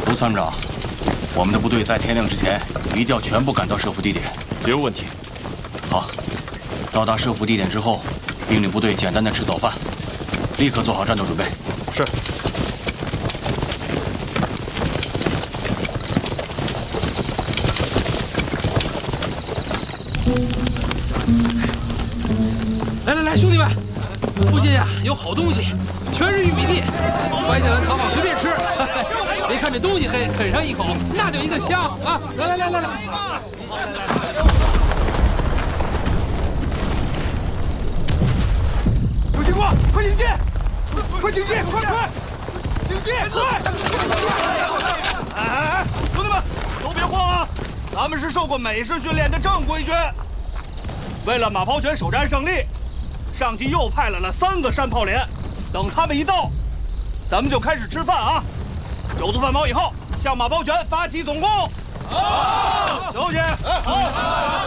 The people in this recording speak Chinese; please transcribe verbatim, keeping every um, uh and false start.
吴参谋长，我们的部队在天亮之前一定要全部赶到设伏地点。 没有问题。 好，到达设伏地点之后，命令部队简单的吃早饭，立刻做好战斗准备。 是。 来来来，兄弟们，附近呀有好东西，全是玉米地，掰下来烤好随便吃。别看这东西黑，啃上一口那就一个香啊！来来来来来。 有情况，快警戒！快警戒！快快！警戒！快！哎哎哎，兄弟们，都别慌啊！咱们是受过美式训练的正规军。为了马刨泉首战胜利，上级又派来了三个山炮连。等他们一到，咱们就开始吃饭啊！酒足饭饱以后，向马刨泉发起总攻。好，休息。哎，好。